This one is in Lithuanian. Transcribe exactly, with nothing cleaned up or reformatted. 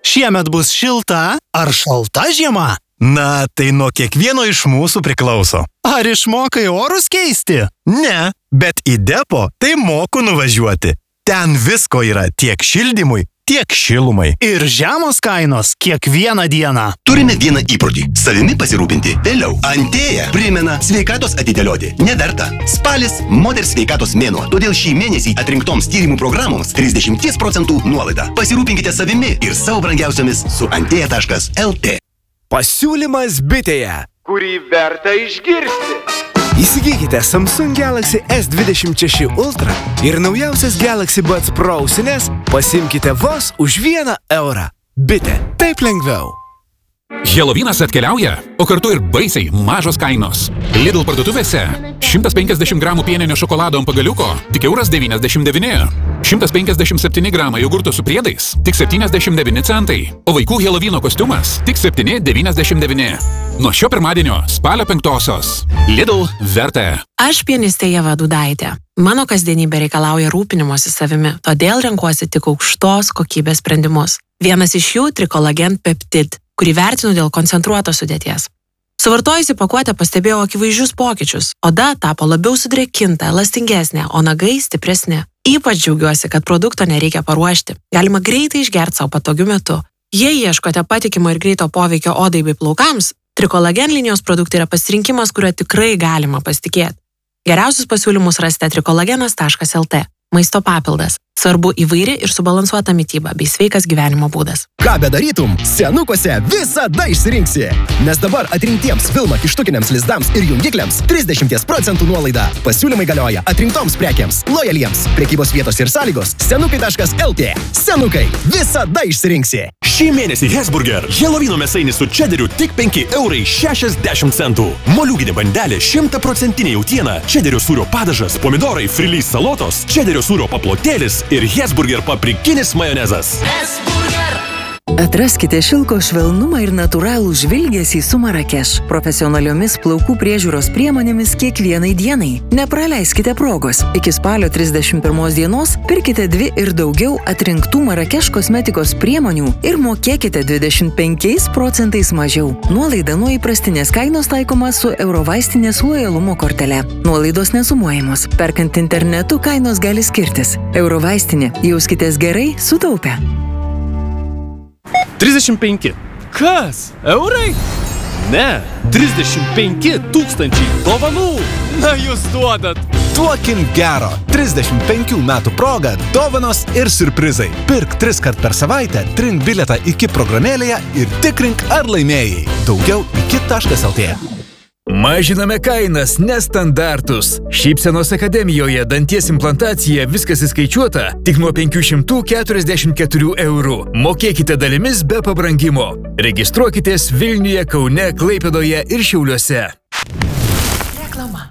šiemet bus šilta ar šalta žiema? Na, tai nuo kiekvieno iš mūsų priklauso. Ar išmokai orus keisti? Ne, bet į depo tai moku nuvažiuoti. Ten visko yra tiek šildymui, tiek šilumai. Ir žemos kainos kiekvieną dieną. Turime vieną įprotį – savimi pasirūpinti vėliau. Antėja primena sveikatos atidėlioti. Neverta. Spalis – moters sveikatos mėnuo. Todėl šį mėnesį atrinktoms tyrimų programoms trisdešimt procentų nuolaida. Pasirūpinkite savimi ir savo brangiausiamis su antėja taškas el tė. Pasiūlymas bitėje, kurį verta išgirsti. Įsigykite Samsung Galaxy S dvidešimt šeši Ultra ir naujausias Galaxy Buds Pro ausines pasimkite vos už vieną eurą. Bitė, taip lengviau. Helovynas atkeliauja, o kartu ir baisiai mažos kainos. Lidl parduotuvėse šimtas penkiasdešimt gramų pieninio šokolado ant pagaliuko tik euras devyniasdešimt devyni. šimtas penkiasdešimt septyni gramai jogurto su priedais tik septyniasdešimt devyni centai. O vaikų Helovyno kostiumas tik septyni devyniasdešimt devyni. Nuo šio pirmadienio spalio penktosios. Lidl verta. Aš pianistė Ieva Dudaitė. Mano kasdienybė reikalauja rūpinimosi savimi, todėl renkuosi tik aukštos kokybės sprendimus. Vienas iš jų – Trikolagen Peptid, kurį vertinu dėl koncentruotos sudėties. Suvartojusi pakuotę pastebėjau akivaizdžius pokyčius. Oda tapo labiau sudrėkinta, elastingesnė, o nagai stipresni. Ypač džiaugiuosi, kad produkto nereikia paruošti. Galima greitai išgerti savo patogiu metu. Jei ieškote patikimo ir greito poveikio odai bei plaukams, Trikolagen linijos produktai yra pasirinkimas, kuriuo tikrai galima pasitikėti. Geriausius pasiūlymus rasite trikolagenas taškas el tė. Maisto papildas. Svarbu įvairi ir subalansuota mityba bei sveikas gyvenimo būdas. Ką bedarytum, senukuose visada išsirinksi. Nes dabar atrinktiems Vilma kištukiniams lizdams ir jungikliams trisdešimt procentų nuolaida. Pasiūlymai galioja atrinktoms prekiams, lojaliems. Prekybos vietos ir sąlygos senukai taškas el tė. Senukai, visada išsirinksi. Šį mėnesį Hesburger. Helovyno mėsainis su čederiu tik penki eurai šešiasdešimt centų. Moliūginė bandelė šimtaprocentinė jautiena, čederio sūrio padažas, pomidorai, frilys salotos, čederio sūrio paplotėlis ir Hesburger paprikinis majonezas. Hesburger! Atraskite šilko švelnumą ir natūralų žvilgesį su Marakeš. Profesionaliomis plaukų priežiūros priemonėmis kiekvienai dienai. Nepraleiskite progos. Iki spalio trisdešimt pirmos dienos pirkite dvi ir daugiau atrinktų Marakeš kosmetikos priemonių ir mokėkite dvidešimt penkiais procentais mažiau. Nuolaida nuo įprastinės kainos taikoma su Eurovaistinės lojalumo kortele. Nuolaidos nesumuojamos. Perkant internetu kainos gali skirtis. Eurovaistinė. Jauskitės gerai, sutaupę. trisdešimt penki. Kas? Eurai? Ne, trisdešimt penki tūkstančiai dovanų. Na, jūs duodat. Duokim gero. trisdešimt penkių metų proga, dovanos ir siurprizai. Pirk tris kart per savaitę, trink bilietą iki programėlėje ir tikrink ar laimėjai. Daugiau iki taškas el tė. Mažiname kainas, nestandartus. Šypsenos akademijoje danties implantacija viskas įskaičiuota tik nuo penkių šimtų keturiasdešimt keturių eurų. Mokėkite dalimis be pabrangimo. Registruokitės Vilniuje, Kaune, Klaipėdoje ir Šiauliuose.